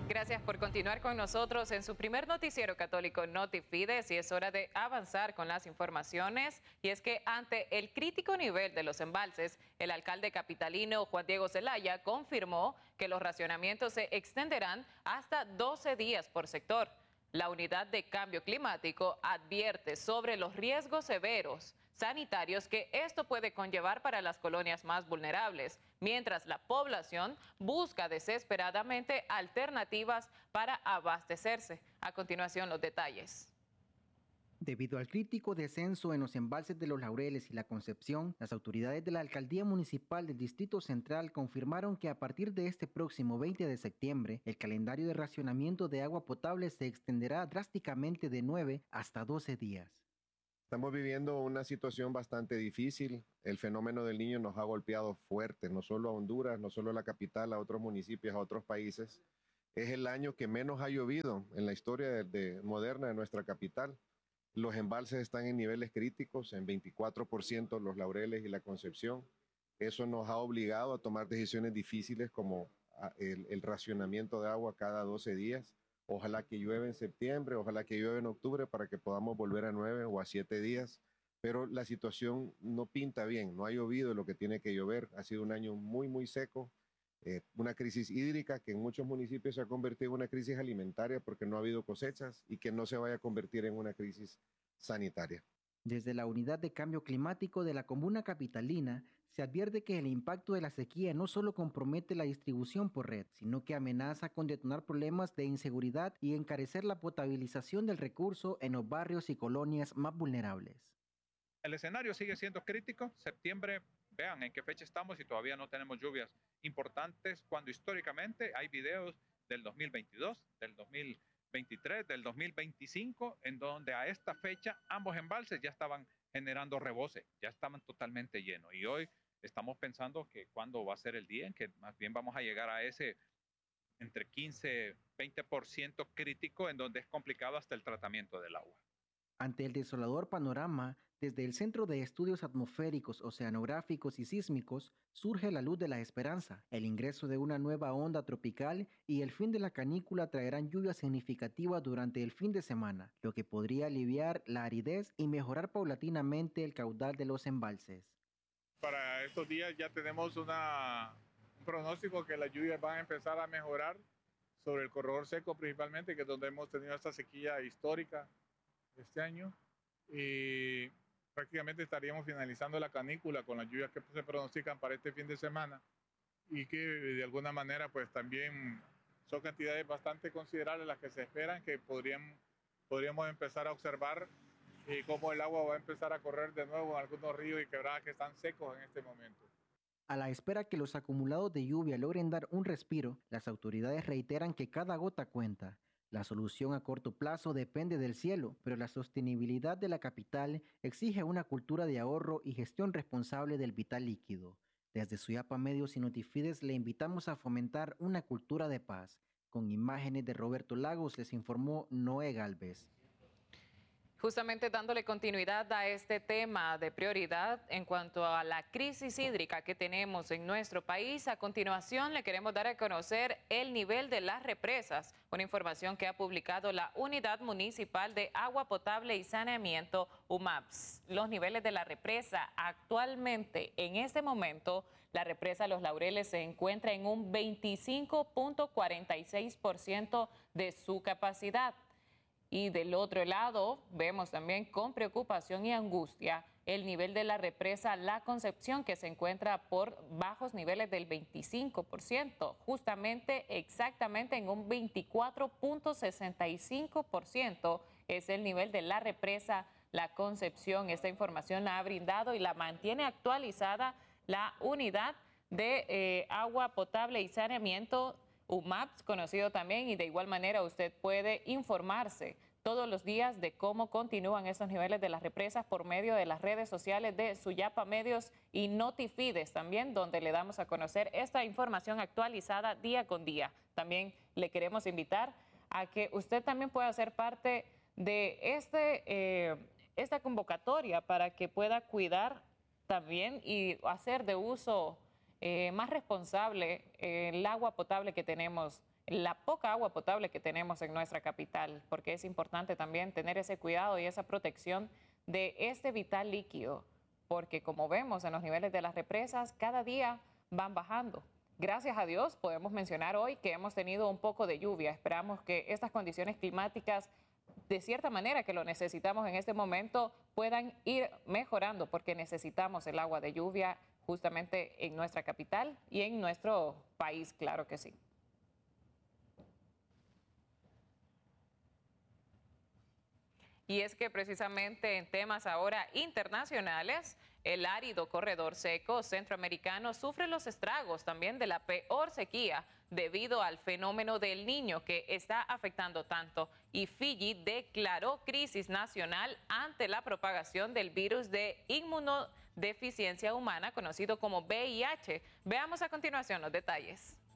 Gracias por continuar con nosotros en su primer noticiero católico Notifides, y es hora de avanzar con las informaciones. Y es que ante el crítico nivel de los embalses, el alcalde capitalino Juan Diego Zelaya confirmó que los racionamientos se extenderán hasta 12 días por sector. La Unidad de Cambio Climático advierte sobre los riesgos severos sanitarios que esto puede conllevar para las colonias más vulnerables, mientras la población busca desesperadamente alternativas para abastecerse. A continuación, los detalles. Debido al crítico descenso en los embalses de Los Laureles y La Concepción, las autoridades de la Alcaldía Municipal del Distrito Central confirmaron que a partir de este próximo 20 de septiembre, el calendario de racionamiento de agua potable se extenderá drásticamente de 9 hasta 12 días. Estamos viviendo una situación bastante difícil. El fenómeno del Niño nos ha golpeado fuerte, no solo a Honduras, no solo a la capital, a otros municipios, a otros países. Es el año que menos ha llovido en la historia moderna de nuestra capital. Los embalses están en niveles críticos, en 24% Los Laureles y La Concepción. Eso nos ha obligado a tomar decisiones difíciles como el racionamiento de agua cada 12 días. Ojalá que llueve en septiembre, ojalá que llueve en octubre para que podamos volver a 9 o a 7 días. Pero la situación no pinta bien, no ha llovido lo que tiene que llover. Ha sido un año muy, muy seco. Una crisis hídrica que en muchos municipios se ha convertido en una crisis alimentaria porque no ha habido cosechas, y que no se vaya a convertir en una crisis sanitaria. Desde la Unidad de Cambio Climático de la Comuna Capitalina, se advierte que el impacto de la sequía no solo compromete la distribución por red, sino que amenaza con detonar problemas de inseguridad y encarecer la potabilización del recurso en los barrios y colonias más vulnerables. El escenario sigue siendo crítico. Septiembre, vean en qué fecha estamos y todavía no tenemos lluvias importantes, cuando históricamente hay videos del 2022, del 2023, del 2025, en donde a esta fecha ambos embalses ya estaban generando rebose, ya estaban totalmente llenos. Y hoy estamos pensando que cuándo va a ser el día en que más bien vamos a llegar a ese entre 15 y 20% crítico, en donde es complicado hasta el tratamiento del agua. Ante el desolador panorama, desde el Centro de Estudios Atmosféricos, Oceanográficos y Sísmicos surge la luz de la esperanza. El ingreso de una nueva onda tropical y el fin de la canícula traerán lluvias significativas durante el fin de semana, lo que podría aliviar la aridez y mejorar paulatinamente el caudal de los embalses. Para estos días ya tenemos un pronóstico que las lluvias van a empezar a mejorar sobre el corredor seco principalmente, que es donde hemos tenido esta sequía histórica este año, y prácticamente estaríamos finalizando la canícula con las lluvias que se pronostican para este fin de semana, y que de alguna manera pues también son cantidades bastante considerables las que se esperan, que podríamos empezar a observar cómo el agua va a empezar a correr de nuevo en algunos ríos y quebradas que están secos en este momento. A la espera que los acumulados de lluvia logren dar un respiro, las autoridades reiteran que cada gota cuenta. La solución a corto plazo depende del cielo, pero la sostenibilidad de la capital exige una cultura de ahorro y gestión responsable del vital líquido. Desde Suyapa Medios y Notifides le invitamos a fomentar una cultura de paz. Con imágenes de Roberto Lagos les informó Noé Galvez. Justamente dándole continuidad a este tema de prioridad en cuanto a la crisis hídrica que tenemos en nuestro país, a continuación le queremos dar a conocer el nivel de las represas, una información que ha publicado la Unidad Municipal de Agua Potable y Saneamiento, UMAPS. Los niveles de la represa actualmente, en este momento, la represa Los Laureles se encuentra en un 25.46% de su capacidad. Y del otro lado, vemos también con preocupación y angustia el nivel de la represa La Concepción, que se encuentra por bajos niveles del 25%, exactamente en un 24.65% es el nivel de la represa La Concepción. Esta información la ha brindado y la mantiene actualizada la Unidad de Agua Potable y Saneamiento, UMAPS, conocido también, y de igual manera usted puede informarse todos los días de cómo continúan estos niveles de las represas por medio de las redes sociales de Suyapa Medios y Notifides también, donde le damos a conocer esta información actualizada día con día. También le queremos invitar a que usted también pueda ser parte de esta convocatoria para que pueda cuidar también y hacer de uso más responsable el agua potable que tenemos, la poca agua potable que tenemos en nuestra capital, porque es importante también tener ese cuidado y esa protección de este vital líquido, porque como vemos en los niveles de las represas, cada día van bajando. Gracias a Dios podemos mencionar hoy que hemos tenido un poco de lluvia. Esperamos que estas condiciones climáticas, de cierta manera que lo necesitamos en este momento, puedan ir mejorando, porque necesitamos el agua de lluvia justamente en nuestra capital y en nuestro país, claro que sí. Y es que precisamente en temas ahora internacionales, el árido corredor seco centroamericano sufre los estragos también de la peor sequía debido al fenómeno del Niño que está afectando tanto. Y Fiji declaró crisis nacional ante la propagación del virus de inmunodeficiencia humana conocido como VIH. Veamos a continuación los detalles.